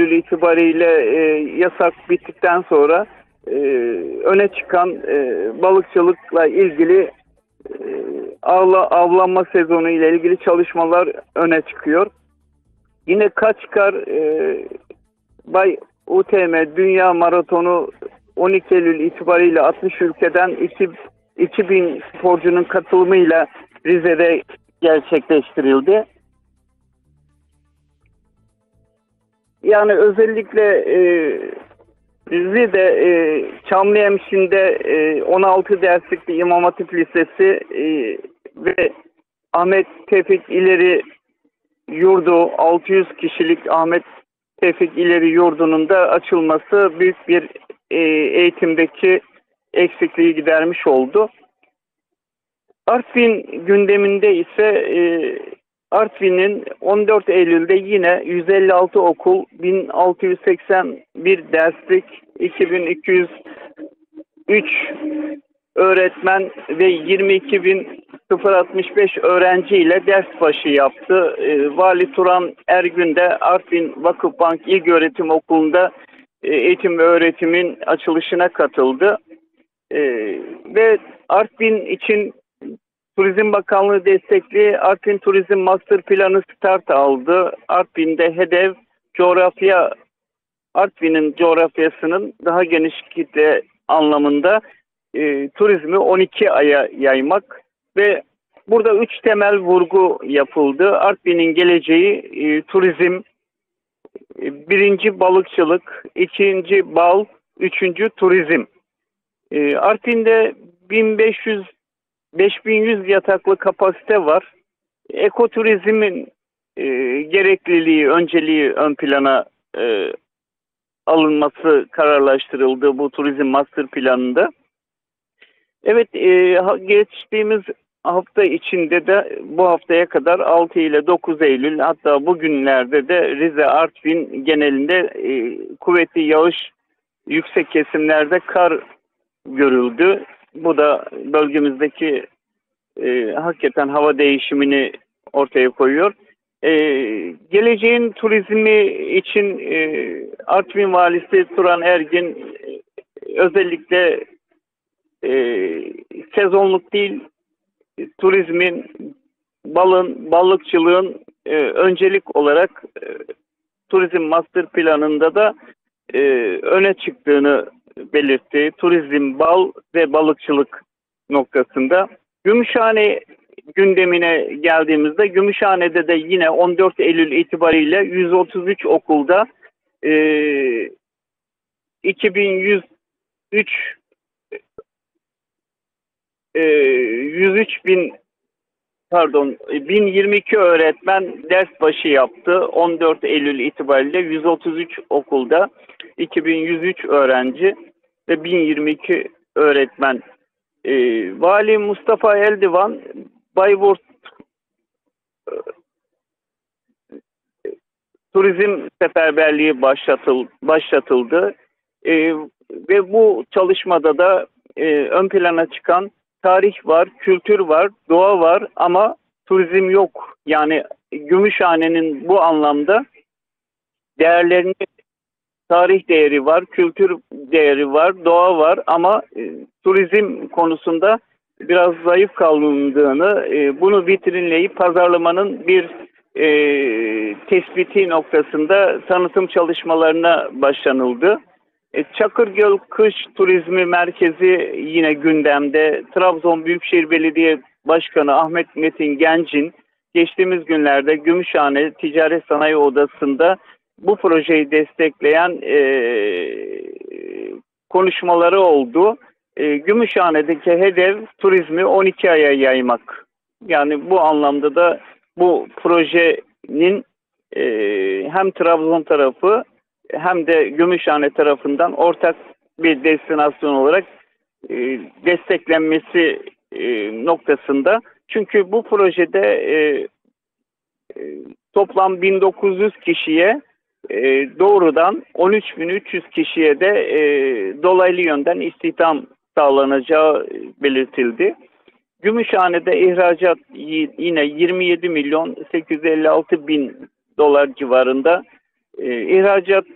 Eylül itibariyle yasak bittikten sonra öne çıkan balıkçılıkla ilgili avlanma sezonu ile ilgili çalışmalar öne çıkıyor. Yine Kaçkar Bay UTM Dünya Maratonu 12 Eylül itibariyle 60 ülkeden 2000 sporcunun katılımıyla Rize'de gerçekleştirildi. Yani özellikle Rize'de Çamlıhemşin'de 16 derslik bir İmam Hatip Lisesi ve Ahmet Tevfik İleri Yurdu, 600 kişilik Ahmet Tevfik İleri Yurdu'nun da açılması büyük bir eğitimdeki eksikliği gidermiş oldu. Artvin gündeminde ise Artvin'in 14 Eylül'de yine 156 okul, 1681 derslik, 2203 öğretmen ve 22.065 öğrenci ile ders başı yaptı. Vali Turan Ergün de Artvin Vakıfbank İlköğretim Okulu'nda eğitim ve öğretimin açılışına katıldı. Ve Artvin için Turizm Bakanlığı destekli Artvin Turizm Master Planı start aldı. Artvin'de hedef Artvin'in coğrafyasının daha geniş kitle anlamında turizmi 12 aya yaymak ve burada 3 temel vurgu yapıldı. Artvin'in geleceği turizm, birinci balıkçılık, ikinci bal, üçüncü turizm. Artvin'de 5100 yataklı kapasite var. Ekoturizmin gerekliliği, önceliği ön plana alınması kararlaştırıldı bu turizm master planında. Evet, geçtiğimiz hafta içinde de bu haftaya kadar 6 ile 9 Eylül hatta bugünlerde de Rize, Artvin genelinde kuvvetli yağış, yüksek kesimlerde kar görüldü. Bu da bölgemizdeki hakikaten hava değişimini ortaya koyuyor. Geleceğin turizmi için Artvin Valisi Turan Ergin özellikle sezonluk değil, turizmin, balıkçılığın öncelik olarak turizm master planında da öne çıktığını belirtti. Turizm, bal ve balıkçılık noktasında. Gümüşhane gündemine geldiğimizde Gümüşhane'de de yine 14 Eylül itibariyle 133 okulda 2103 1022 öğretmen ders başı yaptı. 14 Eylül itibariyle 133 okulda 2103 öğrenci ve 1022 öğretmen. Vali Mustafa Eldivan Bayburt turizm seferberliği başlatıldı. Ve bu çalışmada da ön plana çıkan tarih var, kültür var, doğa var ama turizm yok. Yani Gümüşhane'nin bu anlamda değerlerini, tarih değeri var, kültür değeri var, doğa var ama turizm konusunda biraz zayıf kaldığını, bunu vitrinleyip pazarlamanın bir tespiti noktasında tanıtım çalışmalarına başlanıldı. Çakırgöl Kış Turizmi Merkezi yine gündemde. Trabzon Büyükşehir Belediye Başkanı Ahmet Metin Genc'in geçtiğimiz günlerde Gümüşhane Ticaret Sanayi Odası'nda bu projeyi destekleyen konuşmaları oldu. Gümüşhane'deki hedef turizmi 12 aya yaymak. Yani bu anlamda da bu projenin hem Trabzon tarafı hem de Gümüşhane tarafından ortak bir destinasyon olarak desteklenmesi noktasında. Çünkü bu projede toplam 1900 kişiye doğrudan 13.300 kişiye de dolaylı yönden istihdam sağlanacağı belirtildi. Gümüşhane'de ihracat yine 27 milyon 856 bin dolar civarında ihracat